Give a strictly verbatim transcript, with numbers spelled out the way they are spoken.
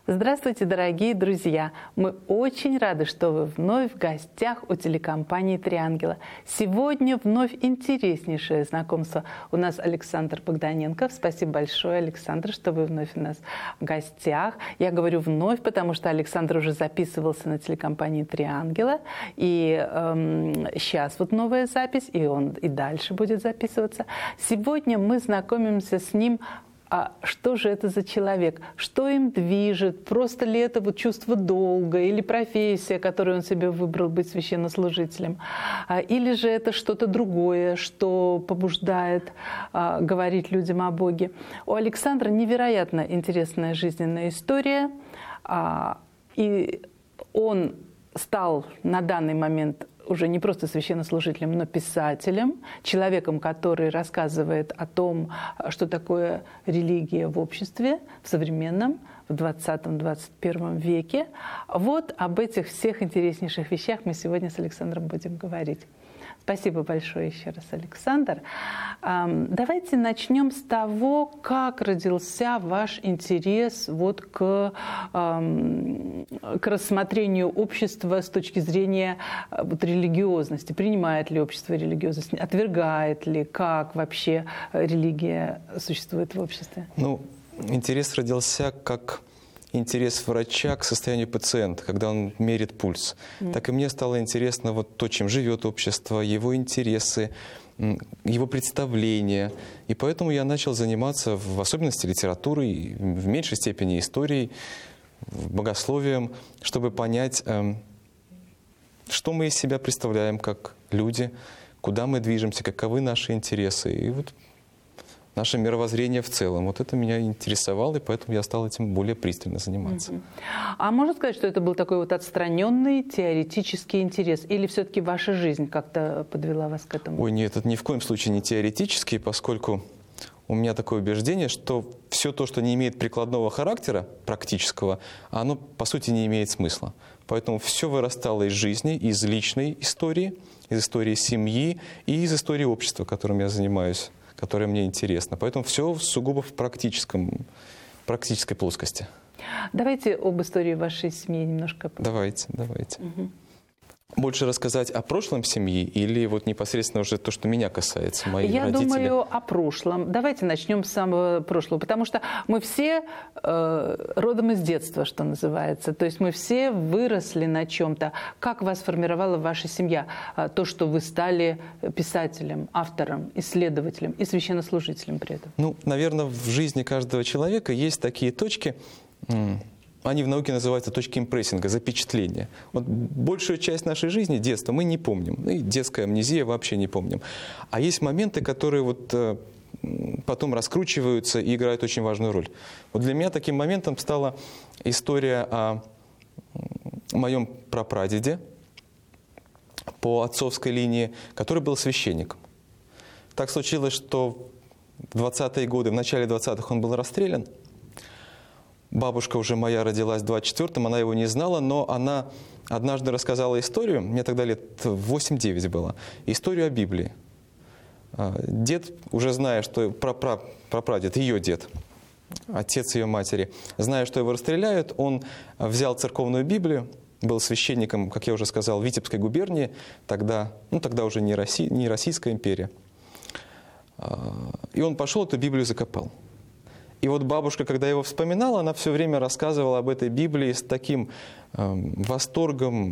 Здравствуйте, дорогие друзья! Мы очень рады, что вы вновь в гостях у телекомпании «Три ангела». Сегодня вновь интереснейшее знакомство. У нас Александр Богданенков. Спасибо большое, Александр, что вы вновь у нас в гостях. Я говорю вновь, потому что Александр уже записывался на телекомпании «Три ангела». И эм, сейчас вот новая запись, и он и дальше будет записываться. Сегодня мы знакомимся с ним. А что же это за человек? Что им движет? Просто ли это вот чувство долга или профессия, которую он себе выбрал, быть священнослужителем? Или же это что-то другое, что побуждает а, говорить людям о Боге? У Александра невероятно интересная жизненная история. А, и он стал на данный момент уже не просто священнослужителем, но писателем, человеком, который рассказывает о том, что такое религия в обществе, в современном, в двадцатом-двадцать первом веке. Вот об этих всех интереснейших вещах мы сегодня с Александром будем говорить. Спасибо большое еще раз, Александр. Давайте начнем с того, как родился ваш интерес вот к, к рассмотрению общества с точки зрения вот религиозности. Принимает ли общество религиозность, отвергает ли, как вообще религия существует в обществе? Ну, интерес родился как интерес врача к состоянию пациента, когда он мерит пульс. Mm. Так и мне стало интересно вот то, чем живет общество, его интересы, его представления. И поэтому я начал заниматься, в особенности литературой, в меньшей степени историей, богословием, чтобы понять, что мы из себя представляем как люди, куда мы движемся, каковы наши интересы. И вот наше мировоззрение в целом. Вот это меня интересовало, и поэтому я стал этим более пристально заниматься. Mm-hmm. А можно сказать, что это был такой вот отстраненный теоретический интерес? Или все-таки ваша жизнь как-то подвела вас к этому? Ой, нет, это ни в коем случае не теоретический, поскольку у меня такое убеждение, что все то, что не имеет прикладного характера, практического, оно, по сути, не имеет смысла. Поэтому все вырастало из жизни, из личной истории, из истории семьи и из истории общества, которым я занимаюсь, которое мне интересно. Поэтому все сугубо в практическом, практической плоскости. Давайте об истории вашей семьи немножко. Давайте, давайте. Угу. Больше рассказать о прошлом семьи или вот непосредственно уже то, что меня касается, мои Я родители? Я думаю о прошлом. Давайте начнем с самого прошлого, потому что мы все э, родом из детства, что называется. То есть мы все выросли на чем-то. Как вас формировала ваша семья? То, что вы стали писателем, автором, исследователем и священнослужителем при этом? Ну, наверное, в жизни каждого человека есть такие точки. Они в науке называются точки импрессинга, запечатления. Вот большую часть нашей жизни, детства, мы не помним. И детская амнезия вообще не помним. А есть моменты, которые вот потом раскручиваются и играют очень важную роль. Вот для меня таким моментом стала история о моем прапрадеде по отцовской линии, который был священником. Так случилось, что в двадцатые годы, в начале двадцатых он был расстрелян. Бабушка уже моя родилась в двадцать четвёртом, она его не знала, но она однажды рассказала историю, мне тогда лет восемь-девять было, историю о Библии. Дед, уже зная, что прапрадед, ее дед, отец ее матери, зная, что его расстреляют, он взял церковную Библию, был священником, как я уже сказал, Витебской губернии, тогда, ну, тогда уже не, Россия, не Российская империя. И он пошел, эту Библию закопал. И вот бабушка, когда его вспоминала, она все время рассказывала об этой Библии с таким э, восторгом,